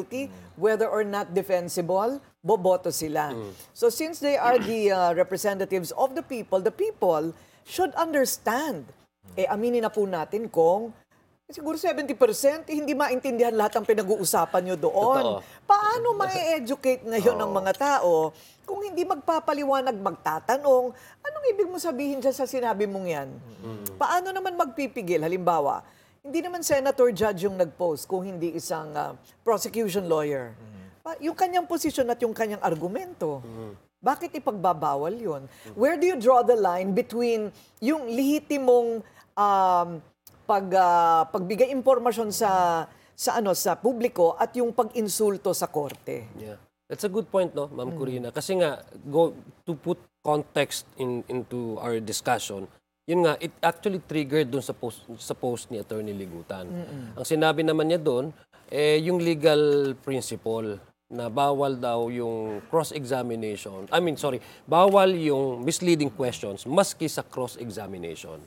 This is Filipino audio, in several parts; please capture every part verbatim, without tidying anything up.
liability, whether or not defensible, boboto sila. So since they are the uh, representatives of the people, the people should understand. Eh, aminin na po natin kung siguro seventy percent, eh, hindi maintindihan lahat ng pinag-uusapan nyo doon. Totoo. Paano ma-educate ngayon ng mga tao kung hindi magpapaliwanag, magtatanong, anong ibig mo sabihin dyan sa sinabi mong yan? Paano naman magpipigil? Halimbawa, hindi naman senator judge yung nag-post kung hindi isang uh, prosecution lawyer. Pa- Yung kanyang posisyon at yung kanyang argumento. Bakit ipagbabawal yun? Where do you draw the line between yung lehitimong um, pag uh, pagbigay impormasyon sa sa ano sa publiko at yung pag-insulto sa korte? Yeah. That's a good point, no, Ma'am Corina. Kasi nga, go to put context in into our discussion, yun nga, it actually triggered dun sa post, sa post ni Attorney Ligutan. Ang sinabi naman niya doon, eh, yung legal principle na bawal daw yung cross-examination. I mean, sorry, bawal yung misleading questions maski sa cross-examination.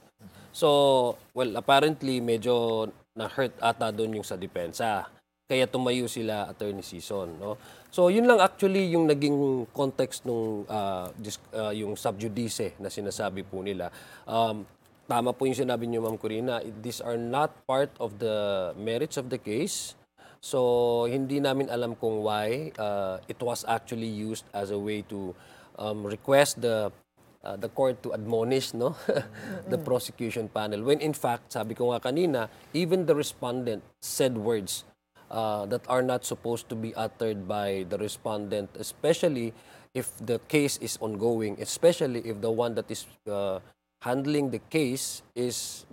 So, well, apparently, medyo na-hurt ata doon yung sa depensa. Kaya tumayo sila, Attorney Sison, no? So, yun lang actually yung naging context nung uh, dis, uh, yung sub judice na sinasabi po nila. Um, tama po yung sinabi niyo, Ma'am Corina, these are not part of the merits of the case. So, hindi namin alam kung why uh, it was actually used as a way to um, request the Uh, the court to admonish, no, the prosecution panel. When in fact, sabi ko nga kanina, even the respondent said words uh, that are not supposed to be uttered by the respondent, especially if the case is ongoing, especially if the one that is uh, handling the case is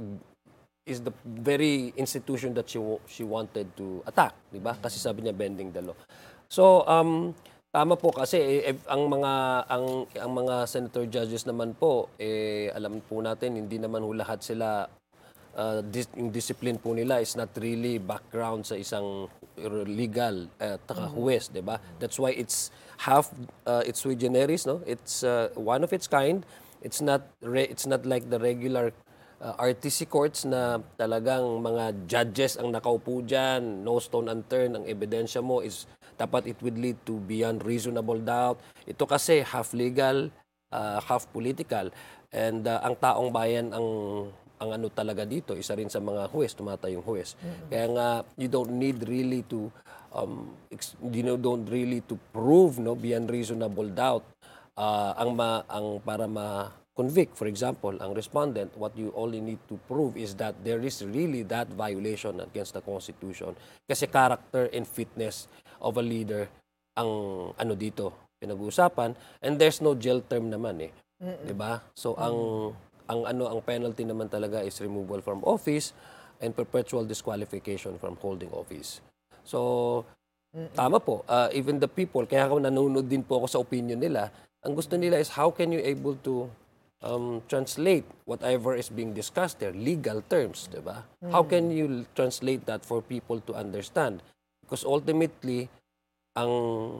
is the very institution that she she wanted to attack, di ba? Kasi sabi niya bending the law. So, um, tama po kasi eh, ang mga ang ang mga senator judges naman po eh alam po natin hindi naman ho lahat sila uh, dis, yung discipline po nila is not really background sa isang legal at uh, mm-hmm. huwes, 'di ba? That's why it's half uh, it's sui generis, no? It's uh, one of its kind. It's not re, it's not like the regular uh, R T C courts na talagang mga judges ang nakaupo diyan, no stone unturned, ang ebidensya mo is dapat it would lead to beyond reasonable doubt. Ito kasi half legal, uh, half political. And uh, ang taong bayan ang ang ano talaga dito, isa rin sa mga huwes, tumatayong huwes. Mm-hmm. Kaya nga, you don't need really to, um, you know, don't really to prove, no, beyond reasonable doubt, uh, ang, ma, ang para ma-convict, for example, ang respondent, what you only need to prove is that there is really that violation against the Constitution. Kasi character and fitness of a leader ang ano dito pinag-uusapan, and there's no jail term naman eh. 'Di ba? So ang ang ano ang penalty naman talaga is removal from office and perpetual disqualification from holding office. So tama po, uh, even the people, kaya ako nanonood din po ako sa opinion nila, ang gusto nila is how can you able to um, translate whatever is being discussed there, legal terms, 'di ba? How can you translate that for people to understand? Because ultimately, ang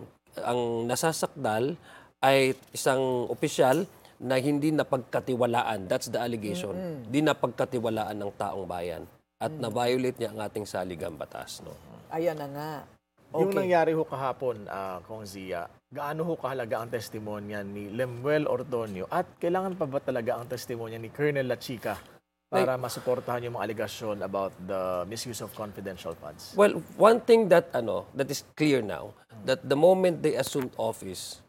ang nasasakdal ay isang opisyal na hindi napagkatiwalaan. That's the allegation. Hindi mm-hmm. napagkatiwalaan ng taong bayan. At mm-hmm. na-violate niya ang ating saligang batas. No? Ayan na nga. Okay. Yung nangyari ho kahapon, uh, Kong Zia, gaano ho kahalaga ang testimonya ni Lemuel Ordoño at kailangan pa ba talaga ang testimonya ni Colonel La Chica para like, masuportahan yung mga allegation about the misuse of confidential funds? Well, one thing that ano that is clear now, that the moment they assumed office,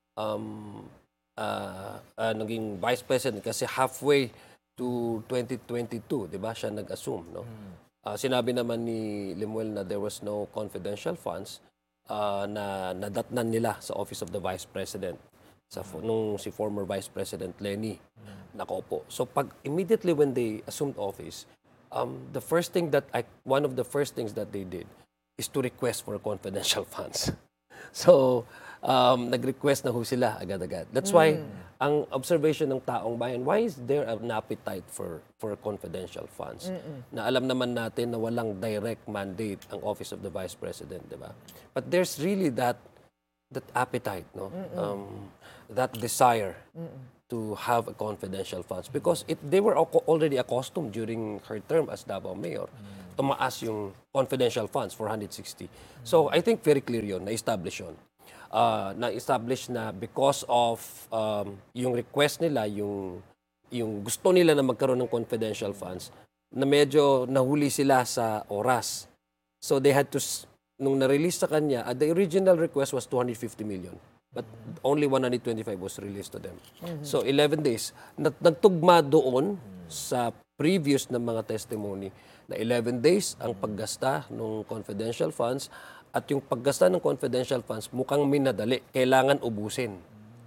um, uh, uh, naging vice president kasi halfway to twenty twenty-two, di ba, siya nag-assume, no? Hmm. Uh, sinabi naman ni Lemuel na there was no confidential funds uh, na nadatnan nila sa Office of the Vice President. Sa nung si former Vice President Lenny nakaupo. So pag immediately when they assumed office, um, the first thing that I, one of the first things that they did is to request for confidential funds. So um, nag-request na ho sila agad-agad. That's why mm. ang observation ng taong bayan, why is there an appetite for for confidential funds? Mm-mm. Na alam naman natin na walang direct mandate ang Office of the Vice President, di ba? But there's really that that appetite, no, um, that desire Mm-mm. to have a confidential funds because it they were al- already accustomed during her term as Davao Mayor. Tumaas yung confidential funds, four hundred sixty. So I think very clear yun, na-establish yun. Uh, na-establish na because of um, yung request nila, yung, yung gusto nila na magkaroon ng confidential funds, na medyo nahuli sila sa oras. So they had to, s- nung na-release sa kanya, uh, the original request was two hundred fifty million. But only one hundred twenty-five was released to them. So eleven days. Nag- Nagtugma doon sa previous na mga testimony na eleven days ang paggasta ng confidential funds at yung paggasta ng confidential funds mukhang minadali. Kailangan ubusin.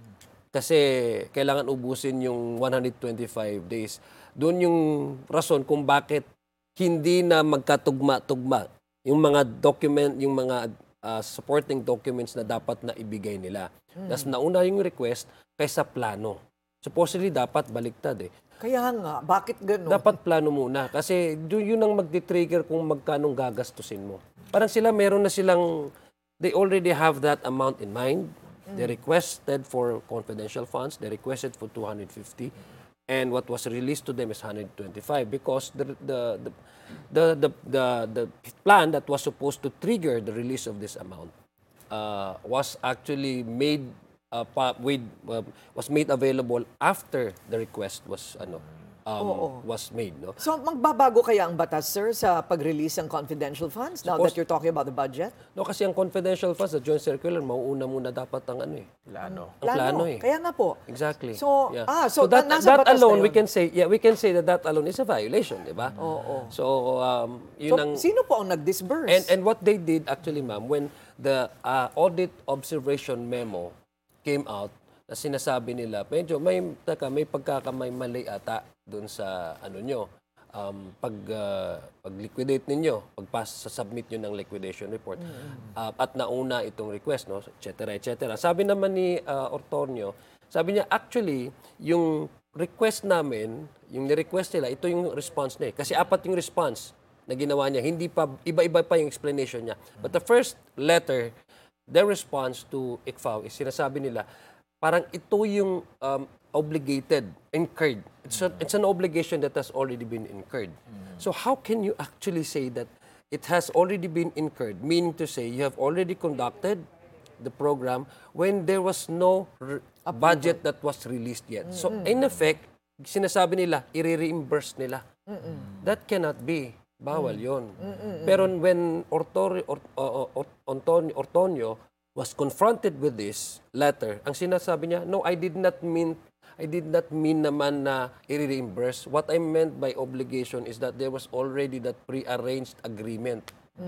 Kasi kailangan ubusin yung one hundred twenty-five days. Doon yung rason kung bakit hindi na magkatugma-tugma yung mga document, yung mga uh, supporting documents na dapat na ibigay nila. Tapos nauna yung request kaysa plano. Supposedly dapat baliktad eh. Kaya nga, bakit gano'n? Dapat plano muna kasi doon yun ang magdi-trigger kung magkanong gagastusin mo. Parang sila meron na silang, they already have that amount in mind. They requested for confidential funds. They requested for two hundred fifty. And what was released to them is one hundred twenty-five because the the the the the, the, the plan that was supposed to trigger the release of this amount uh, was actually made uh, pa, with, uh, was made available after the request was ano um, Oo. was made, no? So, magbabago kaya ang batas, sir, sa pag-release ng confidential funds now that Suppose- you're talking about the budget? No, kasi ang confidential funds, the joint circular, mauuna muna dapat ang ano eh. Plano. Ang plano eh. Kaya nga po. Exactly. So, Yeah. ah, so, that, nasa that batas na alone, we yun. can say, yeah, we can say that that alone is a violation, di ba? Oo. So, um, yun So, ang... sino po ang nag-disburse? And, and what they did actually, ma'am, when the uh, audit observation memo came out, na sinasabi nila, medyo may, taka, may pagkakamay mali ata doon sa ano nyo, um, pag, uh, pag-liquidate ninyo, pagpas sa submit nyo ng liquidation report. Uh, at nauna itong request, no? et cetera, et cetera. Sabi naman ni uh, Ortonio, sabi niya, actually, yung request namin, yung ni-request nila, ito yung response niya. eh. Kasi apat yung response na ginawa niya. Hindi pa, iba-iba pa yung explanation niya. But the first letter, their response to I C F A O is sinasabi nila, parang ito yung um, obligated, incurred. It's, a, it's an obligation that has already been incurred. So how can you actually say that it has already been incurred? Meaning to say, you have already conducted the program when there was no r- budget that was released yet. So in effect, sinasabi nila, i-reimburse nila. That cannot be. Bawal yon. Pero when Ortor, Or, Or, Or, Antonio, Ortonio was confronted with this letter, ang sinasabi niya, no, I did not mean, I did not mean naman na i-reimburse. What I meant by obligation is that there was already that pre-arranged agreement.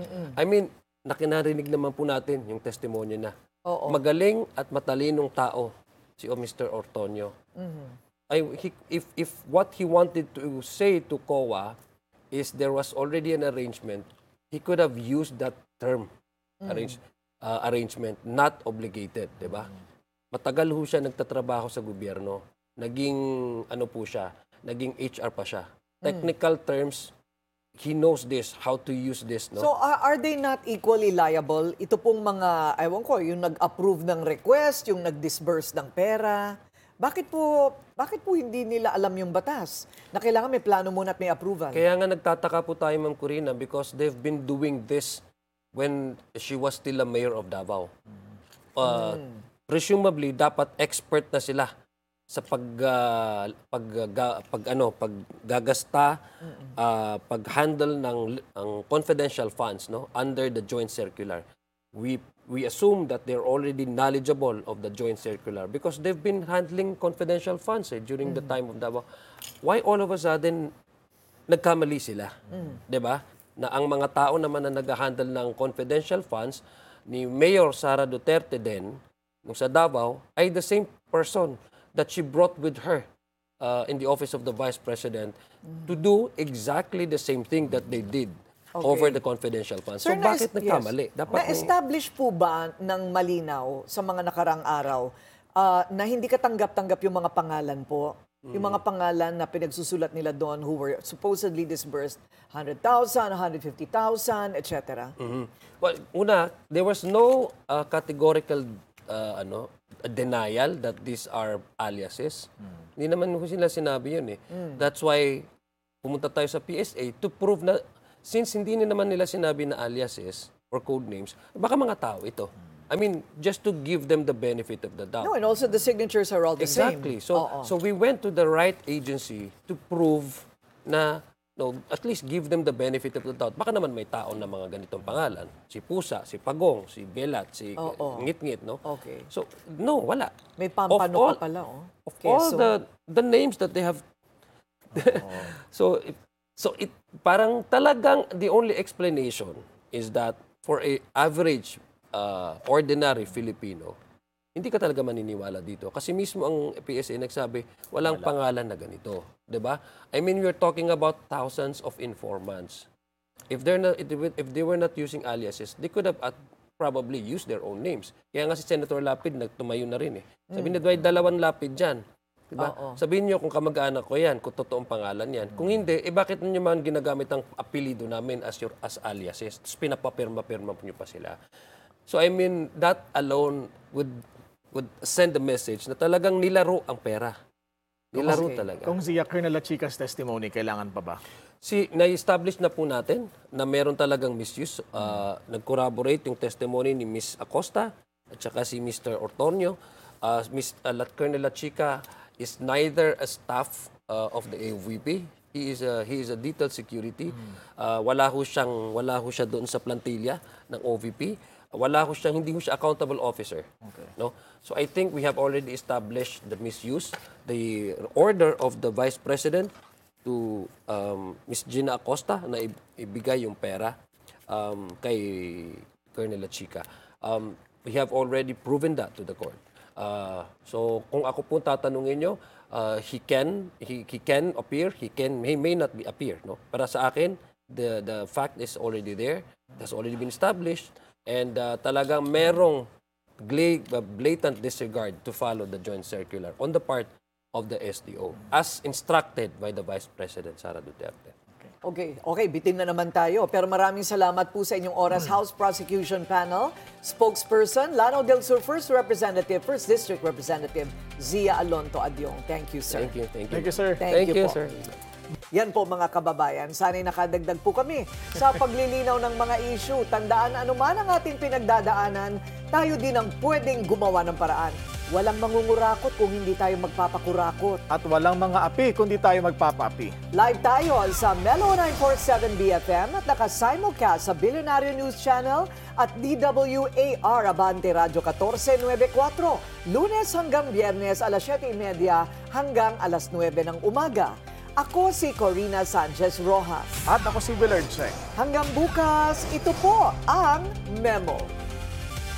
I mean, nakinarinig naman po natin yung testimonya na. Oo. Magaling at matalinong tao si o Mister Ortonio. I, he, if, if what he wanted to say to C O A is there was already an arrangement, he could have used that term, arrange, uh, arrangement, not obligated, di ba? Matagal ho siya nagtatrabaho sa gobyerno. Naging, ano po siya, naging H R pa siya. Technical terms, he knows this, how to use this, no? So, are, are they not equally liable? Ito pong mga, ewan ko, yung nag-approve ng request, yung nag-disburse ng pera. Bakit po, bakit po hindi nila alam yung batas? Na kailangan may plano muna at may approval. Kaya nga nagtataka po tayo, Ma'am Corina, because they've been doing this when she was still a mayor of Davao. Uh, Presumably, dapat expert na sila sa pag uh, pag, ga- pag ano paggagasta, uh, pag-handle ng ang confidential funds, no, under the joint circular. We we assume that they're already knowledgeable of the joint circular because they've been handling confidential funds eh, during the time of Davao. Why all of a sudden nagkamali sila? 'Di ba? Na ang mga tao naman na nag-handle ng confidential funds ni Mayor Sara Duterte din nung sa Davao ay the same person that she brought with her uh, in the office of the Vice President to do exactly the same thing that they did Okay. over the confidential funds. So, Sir, bakit na- nagkamali? yes. Dapat may- Na-establish po ba ng malinaw sa mga nakarang araw ah, na hindi katanggap-tanggap yung mga pangalan po? Yung mga pangalan na pinagsusulat nila doon who were supposedly disbursed one hundred thousand, one hundred fifty thousand, et cetera. Mhm. Well, una, there was no uh, categorical uh, ano, a denial that these are aliases. Hindi naman ko sila sinabi yun eh. That's why pumunta tayo sa P S A to prove na since hindi na naman nila sinabi na aliases or code names, baka mga tao ito. I mean, just to give them the benefit of the doubt. No, and also the signatures are all the Exactly. same. So Oo. so we went to the right agency to prove na no, at least give them the benefit of the doubt. Baka naman may tao na mga ganitong pangalan. Si Pusa, si Pagong, si Belat, si Oo. Ngit-Ngit, no? Okay. So no, wala. May Of pampano all- ka pala, oh. Of all Quezon. the the names that they have so it, so it parang talagang the only explanation is that for a average uh, ordinary Filipino, hindi ka talaga maniniwala dito kasi mismo ang P S A nagsabi walang pangalan na ganito, 'di ba? I mean, we're talking about thousands of informants. If they're not if they were not using aliases, they could have at probably used their own names. Kaya nga si Senator Lapid nagtumayo na rin eh. Sabi niya, "May dalawang Lapid diyan." Diba? Oo. Sabihin niyo kung kamag-anak ko yan, kung totoong pangalan yan. Kung hindi, eh bakit niyo man ginagamit ang apelido namin as your as aliases? Tapos pinapapirma-pirma niyo pa sila. So I mean, that alone would would send a message na talagang nilaro ang pera. Nilaro Okay. talaga. Kung Zia, Colonel La Chica's testimony, kailangan pa ba? Si, na-establish na po natin na meron talagang misuse. Uh, nag-corroborate yung testimony ni Miss Acosta at saka si Mister Ortonio. Uh, Miss uh, Lat- Colonel La Chica is neither a staff uh, of the A V P. He is a he is a detailed security. Uh, wala ho siyang wala ho siya doon sa plantilla ng O V P. Wala ho siyang hindi ho siya accountable officer. No? So I think we have already established the misuse, the order of the Vice President to um, Miss Gina Acosta na i- ibigay yung pera um, kay Colonel La Chica. Um, we have already proven that to the court. Uh, so kung ako po tatanungin nyo, uh, he can he, he can appear, he can he may not be appear, no? Para sa akin, the the fact is already there, it has already been established, and uh, talagang merong gla- blatant disregard to follow the joint circular on the part of the S D O as instructed by the Vice President Sara Duterte. Okay, okay, bitin na naman tayo. Pero maraming salamat po sa inyong oras, House Prosecution Panel. Spokesperson, Lanao del Sur First Representative, First District Representative, Zia Alonto Adyong. Thank you, sir. Thank you, thank you. Thank you, sir. Thank Thank you you, po. sir. Yan po mga kababayan, sana'y nakadagdag po kami sa paglilinaw ng mga issue. Tandaan na anuman ang ating pinagdadaanan, tayo din ang pwedeng gumawa ng paraan. Walang mangungurakot kung hindi tayo magpapakurakot. At walang mga api kundi tayo magpapaapi. Live tayo sa Melo nine forty-seven B F M at naka-simulcast sa Billionaire News Channel at D W A R Abante Radio fourteen ninety-four. Lunes hanggang Biyernes alas siyete thirty hanggang alas nuwebe ng umaga. Ako si Corina Sanchez Rojas. At ako si Willard Cheng. Hanggang bukas, ito po ang Memo.